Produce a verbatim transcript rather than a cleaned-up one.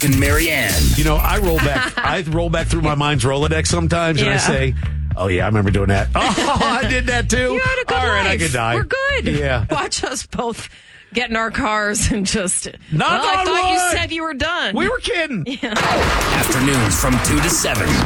Brooke and Marianne. You know, I roll back. I roll back through my mind's Rolodex sometimes, and Yeah. I say, "Oh yeah, I remember doing that. Oh, I did that too. You had a good All right, life. I could die. We're good. Yeah. Watch us both get in our cars and just. Not well, I on thought you wood. said you were done. We were kidding. Afternoons from two to seven.